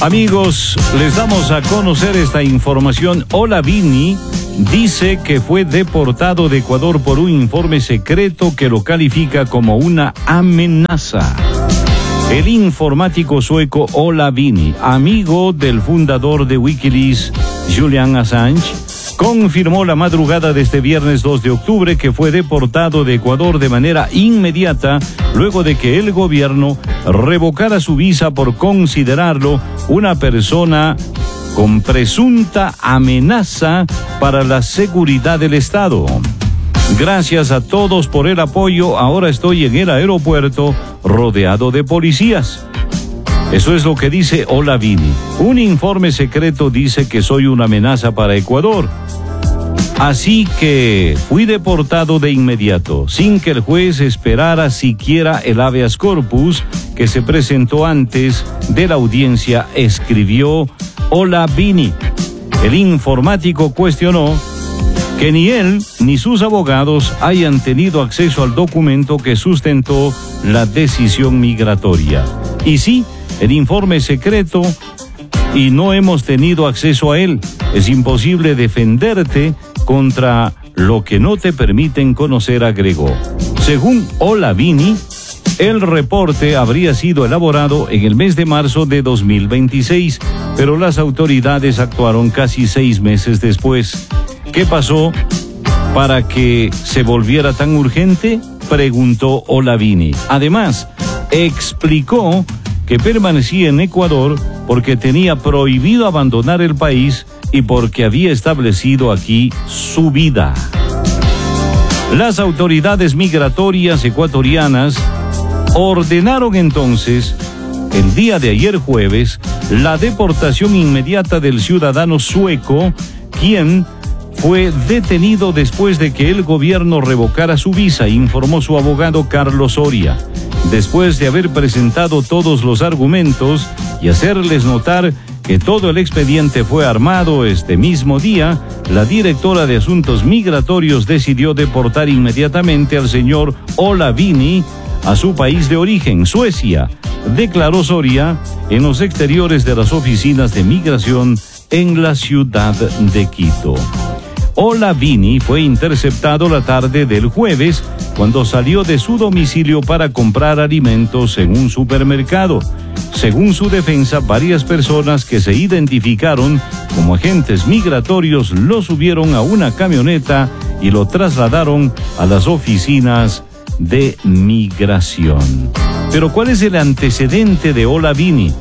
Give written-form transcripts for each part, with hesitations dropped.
Amigos, les damos a conocer esta información. Olavini dice que fue deportado de Ecuador por un informe secreto que lo califica como una amenaza. El informático sueco Olavini, amigo del fundador de Wikileaks, Julian Assange, confirmó la madrugada de este viernes 2 de octubre que fue deportado de Ecuador de manera inmediata luego de que el gobierno revocara su visa por considerarlo una persona con presunta amenaza para la seguridad del Estado. Gracias a todos por el apoyo, ahora estoy en el aeropuerto rodeado de policías. Eso es lo que dice Olavini. Un informe secreto dice que soy una amenaza para Ecuador. Así que fui deportado de inmediato, sin que el juez esperara siquiera el habeas corpus que se presentó antes de la audiencia, escribió Olavini. El informático cuestionó que ni él ni sus abogados hayan tenido acceso al documento que sustentó la decisión migratoria. Y sí, el informe secreto, y no hemos tenido acceso a él. Es imposible defenderte contra lo que no te permiten conocer, agregó. Según Olavini, el reporte habría sido elaborado en el mes de marzo de 2026, pero las autoridades actuaron casi 6 meses después. ¿Qué pasó para que se volviera tan urgente?, preguntó Olavini. Además, explicó que permanecía en Ecuador porque tenía prohibido abandonar el país y porque había establecido aquí su vida. Las autoridades migratorias ecuatorianas ordenaron entonces, el día de ayer jueves, la deportación inmediata del ciudadano sueco, quien fue detenido después de que el gobierno revocara su visa, informó su abogado Carlos Soria. Después de haber presentado todos los argumentos y hacerles notar que todo el expediente fue armado este mismo día, la directora de Asuntos Migratorios decidió deportar inmediatamente al señor Olavini a su país de origen, Suecia, declaró Soria en los exteriores de las oficinas de migración en la ciudad de Quito. Olavini fue interceptado la tarde del jueves cuando salió de su domicilio para comprar alimentos en un supermercado. Según su defensa, varias personas que se identificaron como agentes migratorios lo subieron a una camioneta y lo trasladaron a las oficinas de migración. Pero ¿cuál es el antecedente de Olavini?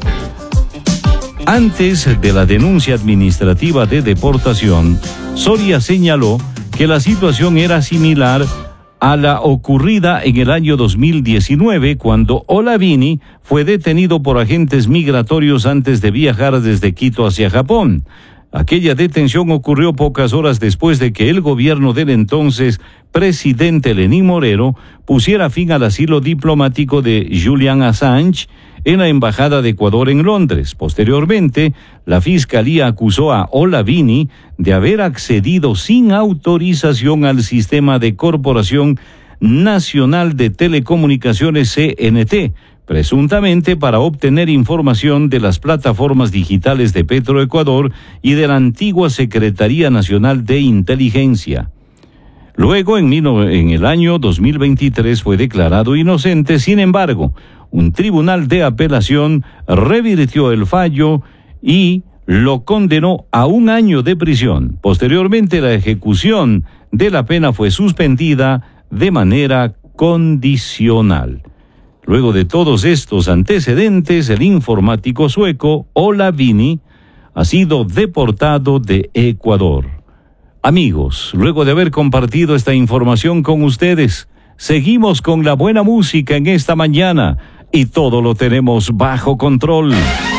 Antes de la denuncia administrativa de deportación, Soria señaló que la situación era similar a la ocurrida en el año 2019, cuando Olavini fue detenido por agentes migratorios antes de viajar desde Quito hacia Japón. Aquella detención ocurrió pocas horas después de que el gobierno del entonces presidente Lenín Moreno pusiera fin al asilo diplomático de Julian Assange en la Embajada de Ecuador en Londres. Posteriormente, la Fiscalía acusó a Olavini de haber accedido sin autorización al sistema de Corporación Nacional de Telecomunicaciones CNT, presuntamente para obtener información de las plataformas digitales de Petroecuador y de la antigua Secretaría Nacional de Inteligencia. Luego, en el año 2023 fue declarado inocente. Sin embargo, un tribunal de apelación revirtió el fallo y lo condenó a 1 año de prisión. Posteriormente, la ejecución de la pena fue suspendida de manera condicional. Luego de todos estos antecedentes, el informático sueco Olavini ha sido deportado de Ecuador. Amigos, luego de haber compartido esta información con ustedes, seguimos con la buena música en esta mañana y todo lo tenemos bajo control.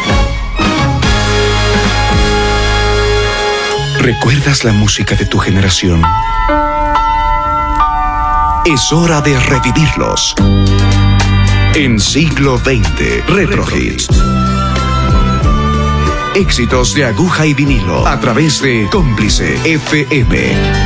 ¿Recuerdas la música de tu generación? Es hora de revivirlos. En Siglo XX, Retro Hits. Éxitos de aguja y vinilo a través de Cómplice FM.